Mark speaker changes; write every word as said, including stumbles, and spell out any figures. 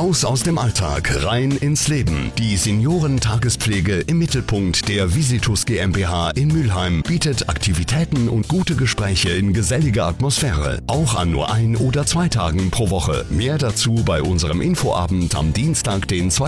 Speaker 1: Raus aus dem Alltag, rein ins Leben. Die Seniorentagespflege im Mittelpunkt der Visitus GmbH in Mülheim bietet Aktivitäten und gute Gespräche in geselliger Atmosphäre. Auch an nur ein oder zwei Tagen pro Woche. Mehr dazu bei unserem Infoabend am Dienstag, den